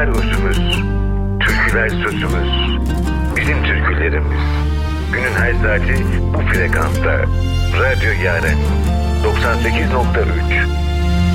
özümüz, türküler sözümüz, bizim türkülerimiz. Günün her saati bu frekansta. Radyo Yaren 98.3